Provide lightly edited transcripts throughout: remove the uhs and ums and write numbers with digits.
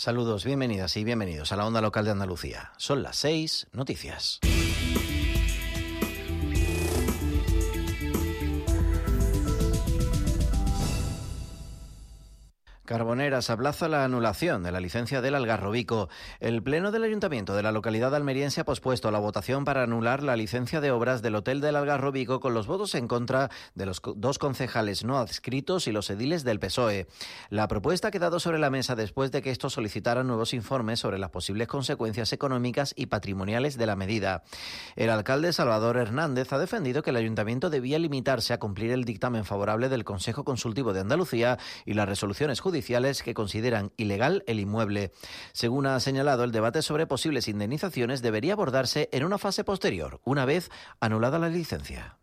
Saludos, bienvenidas y bienvenidos a la Onda Local de Andalucía. Son las 6, noticias. Carboneras aplaza la anulación de la licencia del Algarrobico. El Pleno del Ayuntamiento de la localidad almeriense ha pospuesto la votación para anular la licencia de obras del Hotel del Algarrobico con los votos en contra de los dos concejales no adscritos y los ediles del PSOE. La propuesta ha quedado sobre la mesa después de que estos solicitaran nuevos informes sobre las posibles consecuencias económicas y patrimoniales de la medida. El alcalde Salvador Hernández ha defendido que el Ayuntamiento debía limitarse a cumplir el dictamen favorable del Consejo Consultivo de Andalucía y las resoluciones judiciales que consideran ilegal el inmueble. Según ha señalado, el debate sobre posibles indemnizaciones debería abordarse en una fase posterior, una vez anulada la licencia.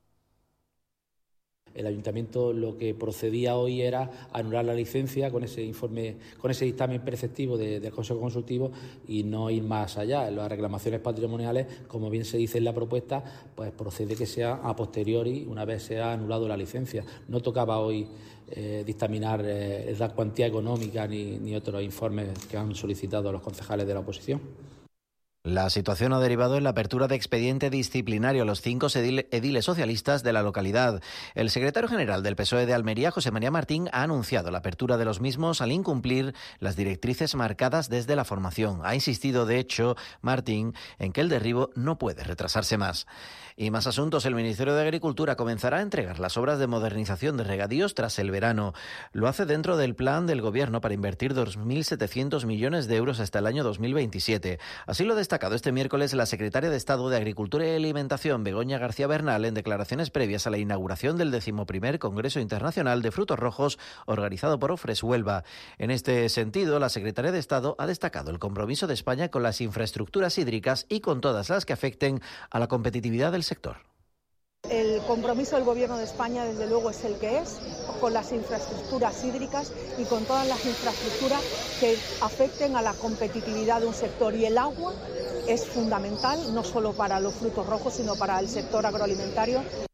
El Ayuntamiento lo que procedía hoy era anular la licencia con ese informe, con ese dictamen preceptivo del Consejo Consultivo y no ir más allá. En las reclamaciones patrimoniales, como bien se dice en la propuesta, pues procede que sea a posteriori, una vez se ha anulado la licencia. No tocaba hoy dictaminar la cuantía económica ni otros informes que han solicitado los concejales de la oposición. La situación ha derivado en la apertura de expediente disciplinario a los 5 ediles socialistas de la localidad. El secretario general del PSOE de Almería, José María Martín, ha anunciado la apertura de los mismos al incumplir las directrices marcadas desde la formación. Ha insistido, de hecho, Martín, en que el derribo no puede retrasarse más. Y más asuntos. El Ministerio de Agricultura comenzará a entregar las obras de modernización de regadíos tras el verano. Lo hace dentro del plan del Gobierno para invertir 2.700 millones de euros hasta el año 2027. Así lo destacado este miércoles la secretaria de Estado de Agricultura y Alimentación, Begoña García Bernal, en declaraciones previas a la inauguración del 11º Congreso Internacional de Frutos Rojos organizado por Ofres Huelva. En este sentido, la secretaria de Estado ha destacado el compromiso de España con las infraestructuras hídricas y con todas las que afecten a la competitividad del sector. El compromiso del Gobierno de España, desde luego, es el que es, con las infraestructuras hídricas y con todas las infraestructuras que afecten a la competitividad de un sector. Y el agua es fundamental, no solo para los frutos rojos, sino para el sector agroalimentario.